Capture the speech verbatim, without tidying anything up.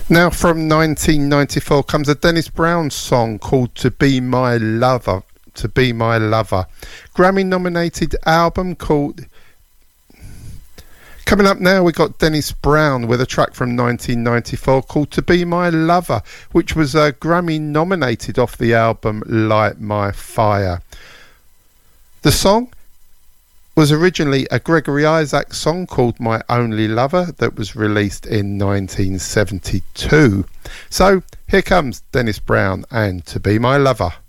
Now from nineteen ninety-four comes a Dennis Brown song called To Be My Lover. To Be My Lover. Grammy nominated album called... Coming up now, we got Dennis Brown with a track from nineteen ninety-four called To Be My Lover, which was uh, Grammy nominated off the album Light My Fire. The song was originally a Gregory Isaacs song called My Only Lover that was released in nineteen seventy-two. So here comes Dennis Brown and To Be My Lover.